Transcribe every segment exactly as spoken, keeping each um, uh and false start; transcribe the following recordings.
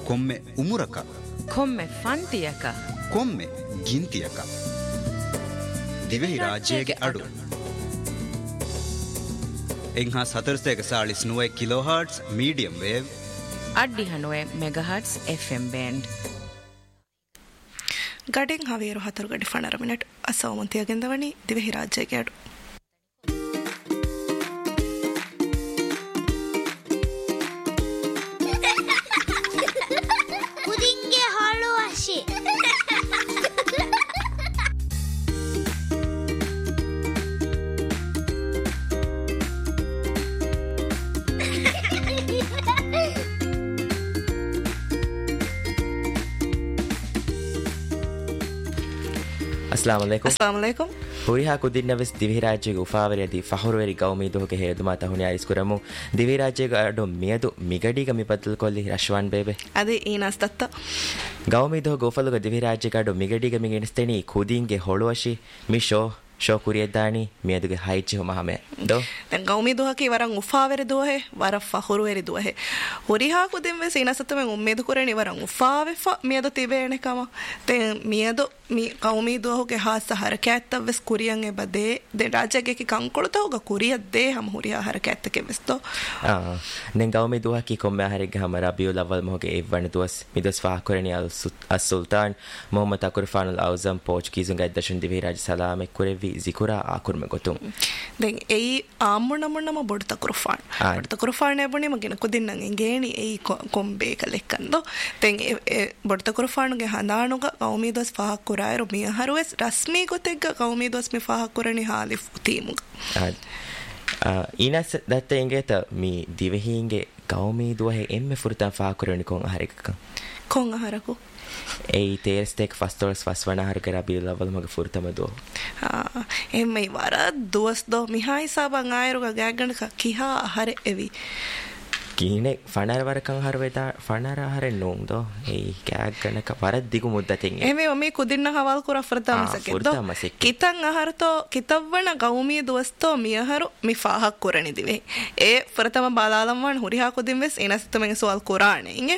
ಕೊಮ್ಮೆ ಉಮುರಕ ಕೊಮ್ಮೆ ಫಂತಿಯಕ ಕೊಮ್ಮೆ ಗಿಂತಿಯಕ ದಿವೆಹಿ ರಾಜ್ಯಗೆ ಅಡು ಎಂಹಾ ಸತರ್ಸೆಗ ಸಾಳಿಸ್ ನುವೆ kilo hertz medium wave ಅಡ್ಡಿ ಹನುವೆ mega hertz FM band ಗಡಿಂಗ್ ಹಾವೇರು ಹತರು ಗಡಿ ಫಣರ minute ಅಸವಮಂತಿಯಗೆಂದವಣಿ ದಿವೆಹಿ ರಾಜ್ಯಗೆ ಅಡು अस्सलाम वालेकुम अस्सलाम वालेकुम ಹುರಿಹಾ ಕುದಿನ್ನವೆಸ್ ದಿವಿರಾಜ್ಯಗೆ ಉಫಾವರಿಯದಿ ಫಹುರುವೆರಿ ಗೌಮೀದೋಗೆ ಹೇದುಮಾತ ಹುನಿ ಆರಿಸ್ಕುರಮು ದಿವಿರಾಜ್ಯಗೆ ಅಡು ಮಿಯದು ಮಿಗಡಿಗ ಮಿಪತ್ತಲ್ ಕೊಲ್ಲಿ ರಶ್ವಾನ್ ಬೇಬೆ ಅದೇ ಏನಾಸ್ತತ್ತ ಗೌಮೀದೋಗೆ ಉಫಲುಗ ದಿವಿರಾಜ್ಯಗೆ ಅಡು ಮಿಗಡಿಗ ಮಿಗಿಣಿಸ್ತೆನಿ ಕುದಿಂಗೆ ಹೊಳುವಶಿ ಮಿಶೋ ಶೋ ಕುರಿಯದ್ದಾನಿ ಮಿಯದುಗೆ ಹೈಚಿ ಮಹಮೆ ದೋ දැන් ගෞමී දුවකේ වරන් උෆාවෙර දුවහේ වර ෆහුරුවෙරි දුවහේ හොරිහා කුදෙන් වෙ සීනසතම උම්මේද කුරේනි වරන් උෆාවෙ මියද තිබේනේ කම දැන් මියද මි ගෞමී දුවහගේ හාස හරකැත්ත වෙස් කුරියන් එ බදේ දැන් රාජ්‍යගේ කි කංකොළත හොග කුරිය දේ හම හොරිහා හරකැත්ත කෙ වෙස් තෝ ආ නෙන් ගෞමී දුවකි කොම්ම හරිග හම රබියු ලවල් මොගේ එවණ දුවස් මිදස් ෆා කුරේනි අස් සුල්තාන් මොහම්මද් අකුර්ෆාන් අල් අවසම් පෝර්චුගීසුන් ගද්දෂන් දිවිරාජ සලාම කුරෙවි ಜಿಕುರಾ ಆಕುರ್ಮೆ ಗೊತ್ತು ದೆನ್ ಏಯಿ ಆಮ್ಮುಣಮುಣ್ಣಮ ಬೊಡ್ತ ಕುರುಫಾನ್ ಬೊಡ್ತ ಕುರುಫಾನ್ ಎಬುನಿ ಮಗಿನ ಕುದಿನ್ನಂ ಎಂಗೇಣಿ ಏಯಿ ಕೊಂಬೆ ಕಲೆಕ್ಕಂದೋ ದೆನ್ ಬೊಡ್ತ ಕುರುಫಾನ್ಗೆ ಹಂದಾಣುಗ ಗೌಮೀದಸ್ ಫಾಹ ಕುರಾಯರು ಮಿಯಹರುವೆಸ್ ರಸ್ಮಿ ಗೊತೆಗ್ಗ ಗೌಮೀದಸ್ ಮಿ ಫಾಹ ಕುರನಿ ಹಾಲಿಫ್ ತೀಮುಗ ಈನಸ್ ದತ್ತ ಎಂಗೇತ ಮಿ ದಿವೆಹಿಂಗೆ ಗೌಮೀದುವೆ ಎಮ್ಮೆ ಫುರ್ತಾ ಫಾಹ ಕುರನಿ ಕೊಂ ಅಹರಿಕ ಕೊಂ ಅಹರಕು ei teersteek fastors faswana har kara bil level mag furtama do ha emmei wara dos do mihai saban ayruga gaggan ka kiha hare evi kine fanar warakan har weda fanara hare nong do ei gaggan ka warad digu muddaten emme me kudinna hawal kura furtama sake do kitan aharto kitavwana gaumi dosto miharu mi faha kurani dive e furtama balalam wan huriha kudin ves enastumen soal qurane inge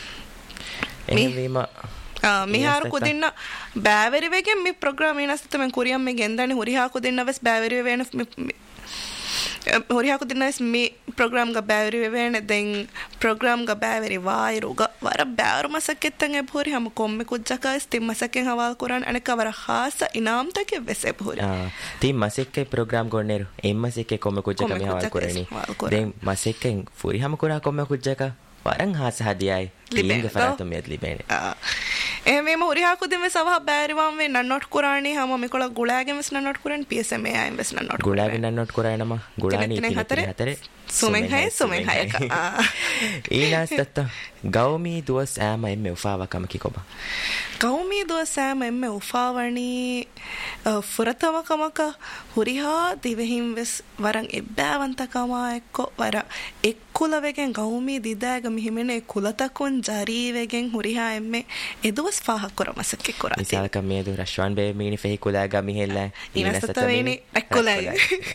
එහෙම මිහාරු කුදින්න බෑවරි වෙගෙන් මේ programme ඉනස්ත මෙන් කුරියම් මේ ගෙන්දනි හොරිහා කුදින්න වෙස් බෑවරි වෙන හොරිහා කුදින්න වෙස් මේ programme ಗ බෑවරි වෙන දෙන් ප්‍රෝග්‍රෑම් ಗ බෑවරි වායරුග වර බෑවරු මසකෙත්තන් එ භෝරි හම කොම්මෙ කුජ්ජකා ස්තිම් මසකෙන් හවල් කුරාන අනක වර ખાસ ඉනාම් තක වෙස් එ භෝරි ආ ති මසෙක්කේ ප්‍රෝග්‍රෑම් ගොන්නේරු එම් මසෙක්කේ කොම්මෙ කුජ්ජකා මේ හවල් කුරේනි දෙන් මසෙක්කෙන් ෆුරි හම කුරා කොම්මෙ කුජ්ජකා වරන් හාස හදියයි ලිබෙන ෆරත මෙත් ලිබෙන එහෙම හොරිහා කුදින් වෙස් අවහ බෑරිවම් වේ නන්නොට් කුරාණි හම මෙකොළ ගුලාගෙන් වෙස් නන්නොට් කුරාණි පීඑස්එම් ඒ අයින් වෙස් නන්නොට් ගුලාගෙන් නන්නොට් කුරාණම ගුලාණි තින හතරේ සුමෙන් හය සුමෙන් හයක ඊනාස් දත්ත ගෞමී දුවස් ඈම එම්මෙ උෆාව කම කිකොබ ගෞමී දුවස් ඈම එම්මෙ උෆාවණි ෆුරතම කමක හොරිහා දිවෙහිම් වෙස් වරන් එබ්බෑවන්ත කමා එක්ක වර එක්කුල වෙගෙන් ගෞමී දිදාග මිහිමනේ කුලතකුන් ජරී වෙගෙන් හොරිහා එම්මෙ එදුවස් ෆාහ කරමසක කරා ඉසල්ක මේදු රශ්වන් බේ මීනි ෆෙහි කුලාග මිහෙල්ල ඉනසත වෙනි එක්කුලයි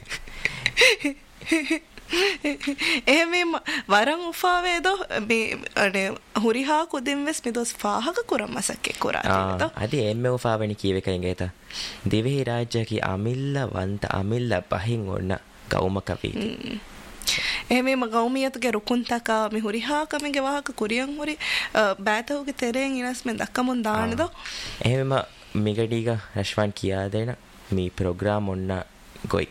එහෙම වරන් උෆාවේදෝ මේ අනේ හුරිහා කුදින් වෙස් මිදොස් ෆාහක කරමසක කරා තෝ අදි එම්මෙ උෆාවනි කීවෙකෙන් ගේත දිවෙහි රාජ්‍යකි අමිල්ල වන්ත අමිල්ල පහින් ඔන්න ගෞමක වී එහෙම ගෞමියතුගේ රුකුන්තක මේ හුරිහා කමගේ වාහක කුරියන් හුරි බෑතවගේ තෙරෙන් ඉනස් මෙන් දක්කමුන් දානදෝ එහෙම මිගඩීග රශ්වන් කියා දෙන මේ ප්‍රෝග්‍රෑම් ඔන්න ගොයි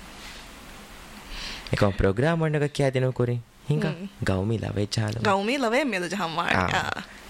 එක ප්‍රෝග්‍රෑම් ඔන්නක කියා දෙනව කුරින් හිඟ ගෞමි ලවේ චාල ගෞමි ලවේ මෙද ජහම් වාඩ